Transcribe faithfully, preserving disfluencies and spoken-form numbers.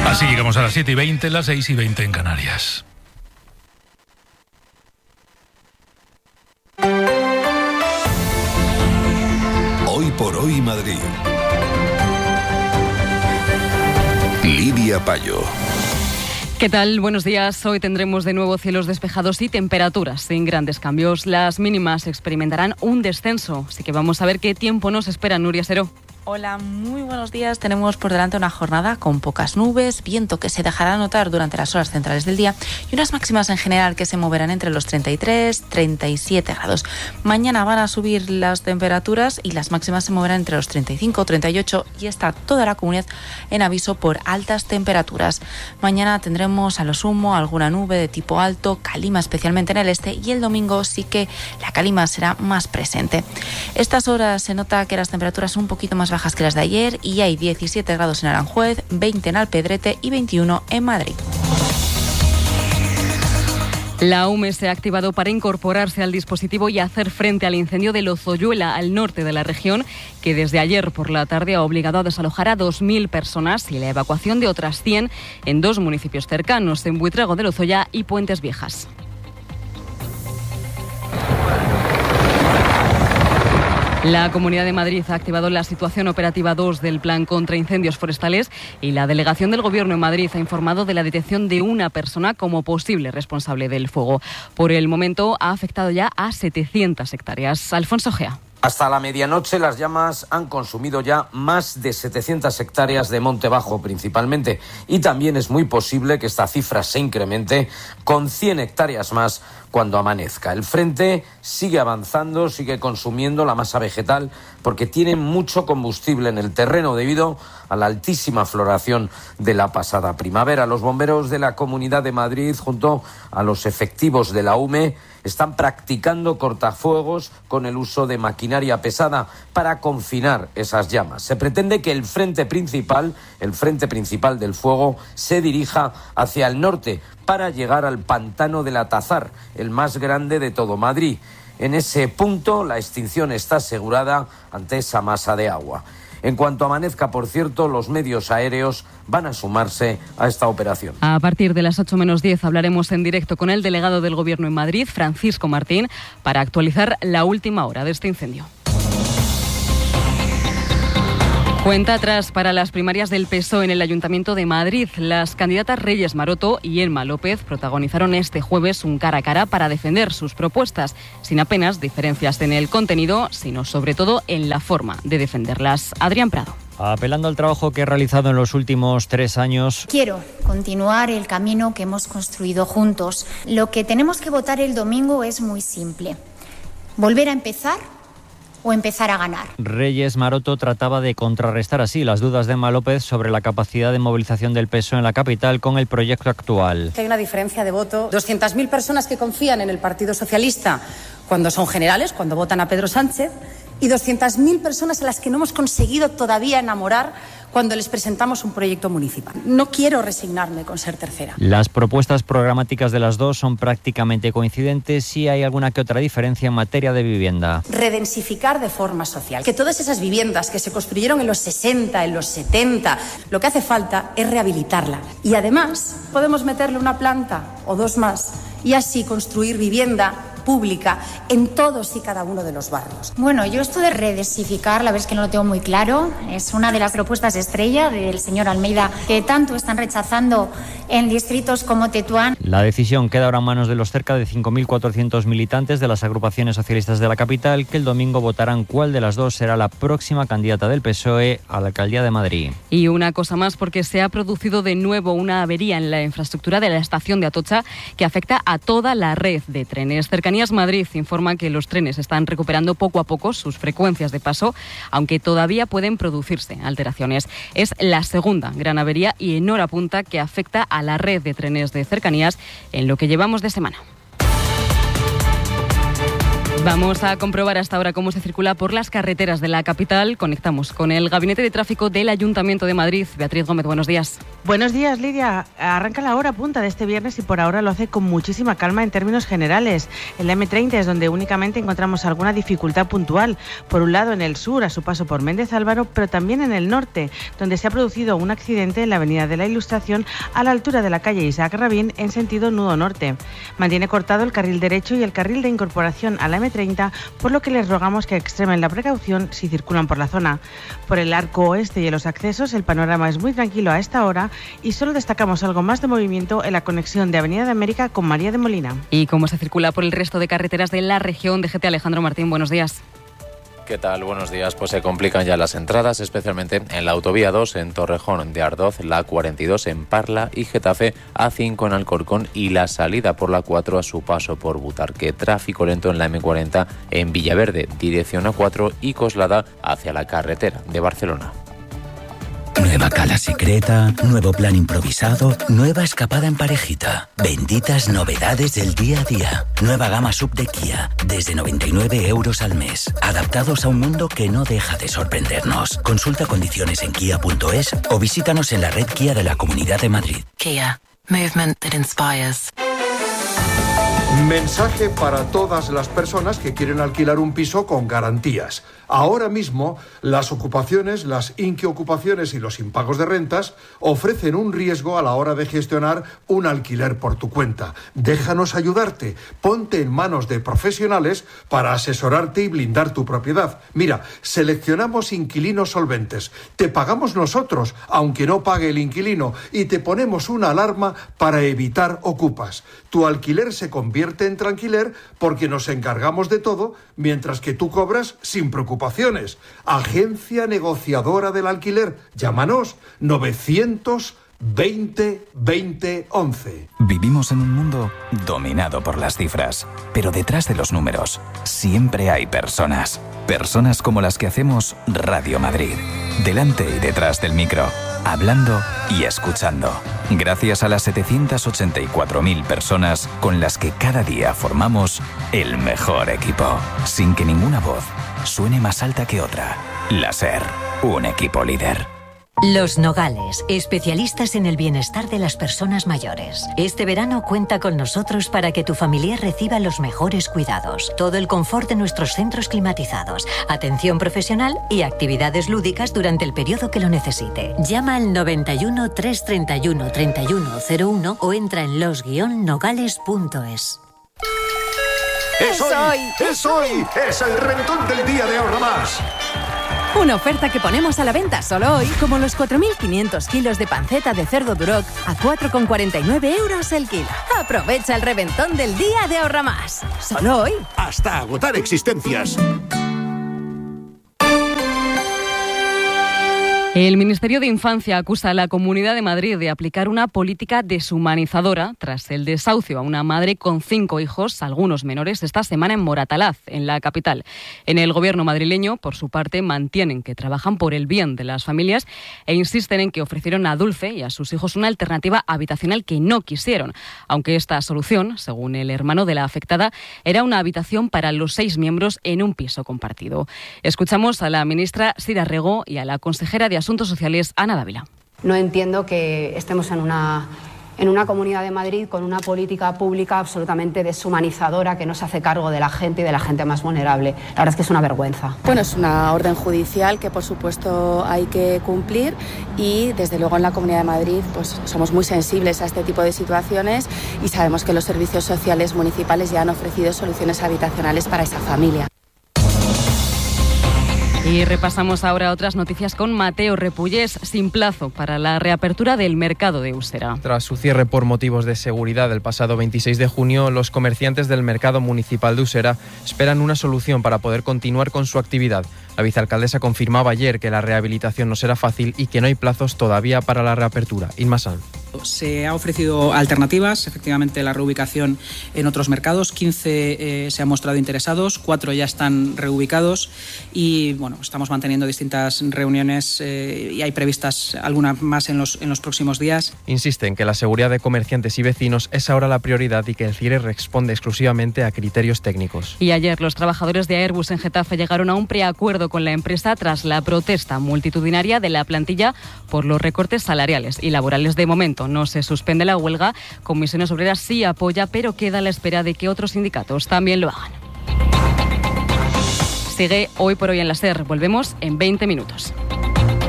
Así llegamos a las siete y veinte, las seis y veinte en Canarias. Hoy por hoy Madrid. Lidia Payo. ¿Qué tal? Buenos días. Hoy tendremos de nuevo cielos despejados y temperaturas sin grandes cambios. Las mínimas experimentarán un descenso, así que vamos a ver qué tiempo nos espera. Nuria Seró. Hola, muy buenos días. Tenemos por delante una jornada con pocas nubes, viento que se dejará notar durante las horas centrales del día y unas máximas en general que se moverán entre los treinta y tres y treinta y siete grados. Mañana van a subir las temperaturas y las máximas se moverán entre los treinta y cinco y treinta y ocho y está toda la comunidad en aviso por altas temperaturas. Mañana tendremos a lo sumo alguna nube de tipo alto, calima especialmente en el este, y el domingo sí que la calima será más presente. Estas horas se nota que las temperaturas son un poquito más bajas que las de ayer y hay diecisiete grados en Aranjuez, veinte en Alpedrete y veintiuno en Madrid. La U M E se ha activado para incorporarse al dispositivo y hacer frente al incendio de Lozoyuela, al norte de la región, que desde ayer por la tarde ha obligado a desalojar a dos mil personas y la evacuación de otras cien en dos municipios cercanos, en Buitrago de Lozoya y Puentes Viejas. La Comunidad de Madrid ha activado la situación operativa dos del Plan contra Incendios Forestales y la delegación del Gobierno en Madrid ha informado de la detección de una persona como posible responsable del fuego. Por el momento ha afectado ya a setecientas hectáreas. Alfonso Gea. Hasta la medianoche las llamas han consumido ya más de setecientas hectáreas de monte bajo principalmente, y también es muy posible que esta cifra se incremente con cien hectáreas más cuando amanezca. El frente sigue avanzando, sigue consumiendo la masa vegetal porque tiene mucho combustible en el terreno debido a la altísima floración de la pasada primavera. Los bomberos de la Comunidad de Madrid, junto a los efectivos de la U M E, están practicando cortafuegos con el uso de maquinaria pesada para confinar esas llamas. Se pretende que el frente principal, el frente principal del fuego, se dirija hacia el norte para llegar al pantano del Atazar, el más grande de todo Madrid. En ese punto la extinción está asegurada ante esa masa de agua. En cuanto amanezca, por cierto, los medios aéreos van a sumarse a esta operación. A partir de las ocho menos diez hablaremos en directo con el delegado del Gobierno en Madrid, Francisco Martín, para actualizar la última hora de este incendio. Cuenta atrás para las primarias del P S O E en el Ayuntamiento de Madrid. Las candidatas Reyes Maroto y Emma López protagonizaron este jueves un cara a cara para defender sus propuestas, sin apenas diferencias en el contenido, sino sobre todo en la forma de defenderlas. Adrián Prado. Apelando al trabajo que he realizado en los últimos tres años. Quiero continuar el camino que hemos construido juntos. Lo que tenemos que votar el domingo es muy simple. Volver a empezar o empezar a ganar. Reyes Maroto trataba de contrarrestar así las dudas de Emma López sobre la capacidad de movilización del P S O E en la capital con el proyecto actual. Hay una diferencia de voto. doscientas mil personas que confían en el Partido Socialista cuando son generales, cuando votan a Pedro Sánchez, y doscientas mil personas a las que no hemos conseguido todavía enamorar cuando les presentamos un proyecto municipal. No quiero resignarme con ser tercera. Las propuestas programáticas de las dos son prácticamente coincidentes y hay alguna que otra diferencia en materia de vivienda. Redensificar de forma social. Que todas esas viviendas que se construyeron en los sesenta, en los setenta, lo que hace falta es rehabilitarla. Y además podemos meterle una planta o dos más y así construir vivienda pública en todos y cada uno de los barrios. Bueno, yo esto de redensificar, la verdad es que no lo tengo muy claro. Es una de las propuestas estrella del señor Almeida, que tanto están rechazando en distritos como Tetuán. La decisión queda ahora en manos de los cerca de cinco mil cuatrocientos militantes de las agrupaciones socialistas de la capital, que el domingo votarán cuál de las dos será la próxima candidata del P S O E a la alcaldía de Madrid. Y una cosa más, porque se ha producido de nuevo una avería en la infraestructura de la estación de Atocha que afecta a toda la red de trenes. Cercanías Madrid informa que los trenes están recuperando poco a poco sus frecuencias de paso, aunque todavía pueden producirse alteraciones. Es la segunda gran avería y en hora punta que afecta a la red de trenes de Cercanías en lo que llevamos de semana. Vamos a comprobar hasta ahora cómo se circula por las carreteras de la capital. Conectamos con el Gabinete de Tráfico del Ayuntamiento de Madrid. Beatriz Gómez, buenos días. Buenos días, Lidia. Arranca la hora punta de este viernes y por ahora lo hace con muchísima calma en términos generales. En la eme treinta es donde únicamente encontramos alguna dificultad puntual. Por un lado en el sur, a su paso por Méndez Álvaro, pero también en el norte, donde se ha producido un accidente en la avenida de la Ilustración a la altura de la calle Isaac Rabin en sentido nudo norte. Mantiene cortado el carril derecho y el carril de incorporación a la eme treinta, por lo que les rogamos que extremen la precaución si circulan por la zona. Por el arco oeste y en los accesos el panorama es muy tranquilo a esta hora y solo destacamos algo más de movimiento en la conexión de Avenida de América con María de Molina. ¿Y cómo se circula por el resto de carreteras de la región? D G T Alejandro Martín, buenos días. ¿Qué tal? Buenos días. Pues se complican ya las entradas, especialmente en la autovía dos en Torrejón de Ardoz, la cuarenta y dos en Parla y Getafe, A cinco en Alcorcón y la salida por la cuatro a su paso por Butarque. Tráfico lento en la eme cuarenta en Villaverde, dirección A cuatro y Coslada hacia la carretera de Barcelona. Nueva cala secreta, nuevo plan improvisado, nueva escapada en parejita. Benditas novedades del día a día. Nueva gama sub de Kia, desde noventa y nueve euros al mes. Adaptados a un mundo que no deja de sorprendernos. Consulta condiciones en kia punto es o visítanos en la red Kia de la Comunidad de Madrid. Kia, movement that inspires. Mensaje para todas las personas que quieren alquilar un piso con garantías. Ahora mismo, las ocupaciones, las inquiocupaciones y los impagos de rentas ofrecen un riesgo a la hora de gestionar un alquiler por tu cuenta. Déjanos ayudarte. Ponte en manos de profesionales para asesorarte y blindar tu propiedad. Mira, seleccionamos inquilinos solventes. Te pagamos nosotros, aunque no pague el inquilino, y te ponemos una alarma para evitar ocupas. Tu alquiler se convierte en tranquiler porque nos encargamos de todo, mientras que tú cobras sin preocupaciones. Agencia negociadora del alquiler. Llámanos novecientos veinte veinte once. Vivimos en un mundo dominado por las cifras, pero detrás de los números siempre hay personas. Personas como las que hacemos Radio Madrid. Delante y detrás del micro, hablando y escuchando. Gracias a las setecientas ochenta y cuatro mil personas con las que cada día formamos el mejor equipo. Sin que ninguna voz suene más alta que otra. La SER, un equipo líder. Los Nogales, especialistas en el bienestar de las personas mayores. Este verano cuenta con nosotros para que tu familiar reciba los mejores cuidados, todo el confort de nuestros centros climatizados, atención profesional y actividades lúdicas durante el periodo que lo necesite. Llama al noventa y uno, trescientos treinta y uno, treinta y uno cero uno o entra en los guion nogales punto es. ¡Es hoy! ¡Es hoy! ¡Es el reventón del día de Ahorra Más! Una oferta que ponemos a la venta solo hoy, como los cuatro mil quinientos kilos de panceta de cerdo Duroc a cuatro con cuarenta y nueve euros el kilo. Aprovecha el reventón del día de Ahorra Más. Solo hoy. Hasta agotar existencias. El Ministerio de Infancia acusa a la Comunidad de Madrid de aplicar una política deshumanizadora tras el desahucio a una madre con cinco hijos, algunos menores, esta semana en Moratalaz, en la capital. En el gobierno madrileño, por su parte, mantienen que trabajan por el bien de las familias e insisten en que ofrecieron a Dulce y a sus hijos una alternativa habitacional que no quisieron, aunque esta solución, según el hermano de la afectada, era una habitación para los seis miembros en un piso compartido. Escuchamos a la ministra Sira Rego y a la consejera de Asuntos Sociales, Ana Dávila. No entiendo que estemos en una, en una Comunidad de Madrid con una política pública absolutamente deshumanizadora que no se hace cargo de la gente y de la gente más vulnerable. La verdad es que es una vergüenza. Bueno, es una orden judicial que por supuesto hay que cumplir y desde luego en la Comunidad de Madrid pues somos muy sensibles a este tipo de situaciones y sabemos que los servicios sociales municipales ya han ofrecido soluciones habitacionales para esa familia. Y repasamos ahora otras noticias con Mateo Repullés, sin plazo para la reapertura del mercado de Usera. Tras su cierre por motivos de seguridad el pasado veintiséis de junio, los comerciantes del mercado municipal de Usera esperan una solución para poder continuar con su actividad. La vicealcaldesa confirmaba ayer que la rehabilitación no será fácil y que no hay plazos todavía para la reapertura. Inma Sanz. Se ha ofrecido alternativas, efectivamente la reubicación en otros mercados, quince eh, se han mostrado interesados, cuatro ya están reubicados y bueno, estamos manteniendo distintas reuniones eh, y hay previstas algunas más en los, en los próximos días. Insiste en que la seguridad de comerciantes y vecinos es ahora la prioridad y que el cierre responde exclusivamente a criterios técnicos. Y ayer los trabajadores de Airbus en Getafe llegaron a un preacuerdo con la empresa tras la protesta multitudinaria de la plantilla por los recortes salariales y laborales. De momento no se suspende la huelga. Comisiones Obreras sí apoya, pero queda a la espera de que otros sindicatos también lo hagan. Sigue Hoy por Hoy en la SER. Volvemos en veinte minutos.